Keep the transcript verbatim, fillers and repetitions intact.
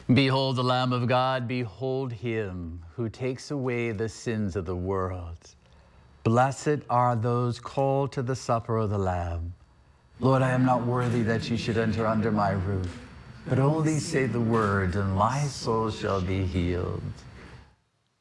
Behold the Lamb of God, behold him who takes away the sins of the world. Blessed are those called to the supper of the Lamb. Lord, I am not worthy that you should enter under my roof, but only say the word, and my soul shall be healed.